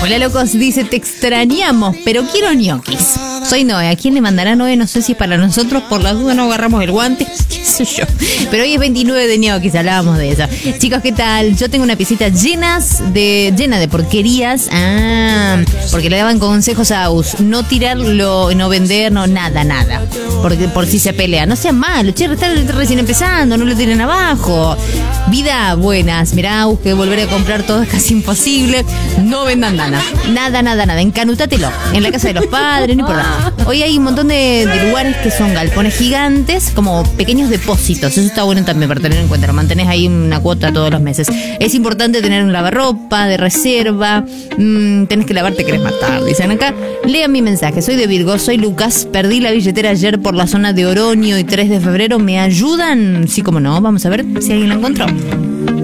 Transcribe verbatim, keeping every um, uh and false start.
Hola locos, dice, te extrañamos, pero quiero ñoquis. Soy Noé, ¿a quién le mandará Noé? No sé si es para nosotros, por la duda no agarramos el guante, qué sé yo. Pero hoy es veintinueve de ñoquis, hablábamos de eso. Chicos, ¿qué tal? Yo tengo una piecita llenas de, llena de porquerías. Ah, porque le daban consejos a Aus. No tirarlo, no vender, no nada, nada. Porque por si se pelea. No sean malos, che, está recién empezando, no lo tiren abajo. Vida, buenas. Mirá, Aus, que volver a comprar todo es casi imposible. No vendan nada. Nada, nada, nada. Encanutátelo. En la casa de los padres, no importa. Hoy hay un montón de, de lugares que son galpones gigantes, como pequeños depósitos. Eso está bueno también para tener en cuenta. Lo mantenés ahí una cuota todos los meses. Es importante tener un lavarropa de reserva. Mm, tenés que lavarte, querés matar. Dicen acá. Lean mi mensaje. Soy de Virgo, soy Lucas. Perdí la billetera ayer por la zona de Oroño y tres de febrero. ¿Me ayudan? Sí, como no. Vamos a ver si alguien la encontró.